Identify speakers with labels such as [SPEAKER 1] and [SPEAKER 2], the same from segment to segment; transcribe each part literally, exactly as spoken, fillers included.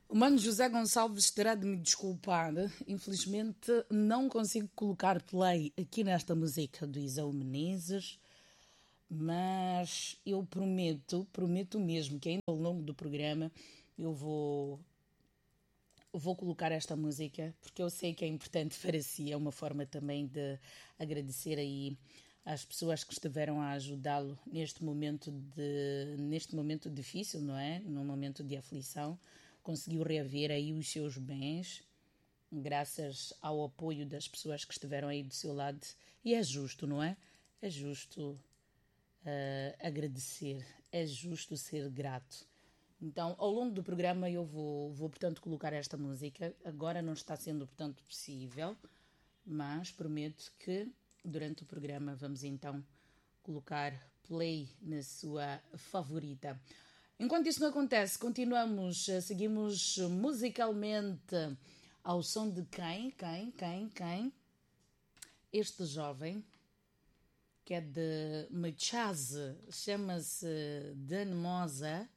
[SPEAKER 1] O Mano José Gonçalves terá de me desculpar. Infelizmente não consigo colocar play aqui nesta música do Isaú Menezes, mas eu prometo, prometo mesmo que ainda ao longo do programa eu vou, vou colocar esta música, porque eu sei que é importante para si, é uma forma também de agradecer aí às pessoas que estiveram a ajudá-lo neste momento, de, neste momento difícil, não é? Num momento de aflição. Conseguiu reaver aí os seus bens, graças ao apoio das pessoas que estiveram aí do seu lado. E é justo, não é? É justo uh, agradecer, é justo ser grato. Então, ao longo do programa eu vou, vou, portanto, colocar esta música. Agora não está sendo, portanto, possível, mas prometo que durante o programa vamos então colocar play na sua favorita. Enquanto isso não acontece, continuamos, seguimos musicalmente ao som de quem, quem, quem, quem? Este jovem, que é de Machaze, chama-se Dan Mosa.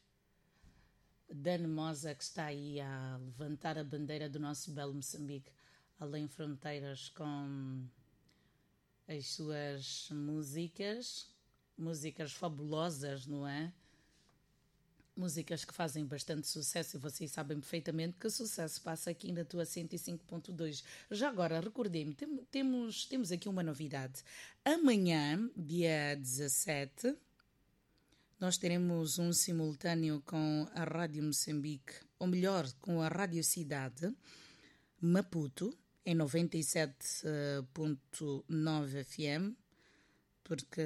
[SPEAKER 1] Dan Mosa, que está aí a levantar a bandeira do nosso belo Moçambique, além fronteiras, com as suas músicas, músicas fabulosas, não é? Músicas que fazem bastante sucesso e vocês sabem perfeitamente que o sucesso passa aqui na tua cento e cinco ponto dois. Já agora, recordei-me, tem, temos, temos aqui uma novidade. Amanhã, dia dezassete, nós teremos um simultâneo com a Rádio Moçambique, ou melhor, com a Rádio Cidade, Maputo, em noventa e sete ponto nove F M, porque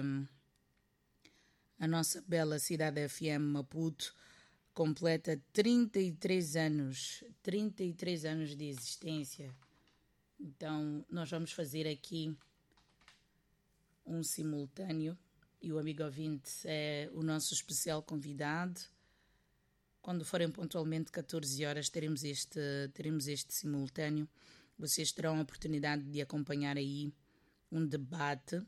[SPEAKER 1] a nossa bela cidade F M Maputo completa trinta e três anos, trinta e três anos de existência. Então, nós vamos fazer aqui um simultâneo e o amigo ouvinte é o nosso especial convidado. Quando forem pontualmente catorze horas, teremos este, teremos este simultâneo. Vocês terão a oportunidade de acompanhar aí um debate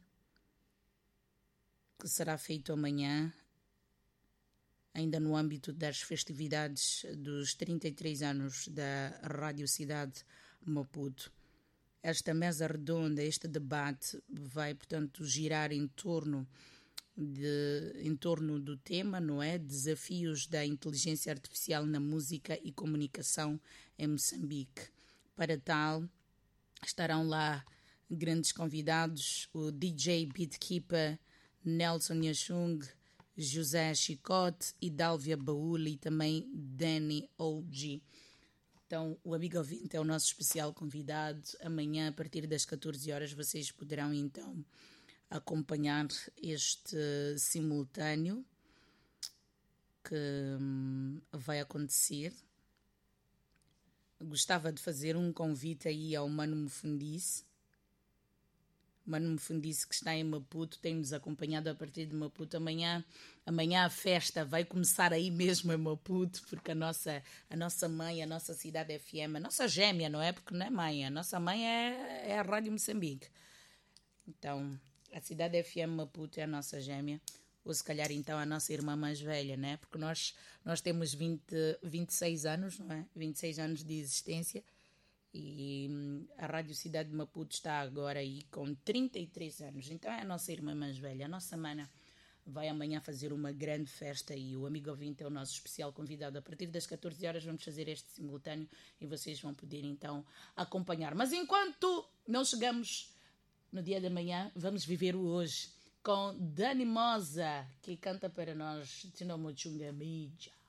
[SPEAKER 1] que será feito amanhã, ainda no âmbito das festividades dos trinta e três anos da Rádio Cidade Maputo. Esta mesa redonda, este debate vai, portanto, girar em torno, de, em torno do tema, não é? Desafios da inteligência artificial na música e comunicação em Moçambique. Para tal, estarão lá grandes convidados, o D J Beatkeeper Nelson Yashung, José Chicote e Dálvia Baúli e também Danny O G. Então, o amigo ouvinte é o nosso especial convidado. Amanhã, a partir das catorze horas, vocês poderão então acompanhar este simultâneo que hum, vai acontecer. Gostava de fazer um convite aí ao Mano Mufundisse. Mano Mufundisse, que está em Maputo, tem-nos acompanhado a partir de Maputo. Amanhã, amanhã a festa vai começar aí mesmo em Maputo, porque a nossa, a nossa mãe, a nossa cidade F M, a nossa gêmea, não é? Porque não é mãe, a nossa mãe é, é a Rádio Moçambique. Então, a cidade F M Maputo é a nossa gêmea, ou se calhar então a nossa irmã mais velha, né? Porque nós, nós temos vinte, vinte e seis anos, não é? vinte e seis anos de existência. E a Rádio Cidade de Maputo está agora aí com trinta e três anos. Então é a nossa irmã mais velha. A nossa mana vai amanhã fazer uma grande festa e o amigo ouvinte é o nosso especial convidado. A partir das catorze horas vamos fazer este simultâneo e vocês vão poder então acompanhar. Mas enquanto não chegamos no dia da manhã, vamos viver o hoje com Dani Mosa, que canta para nós Tinomo Chunga Mídia.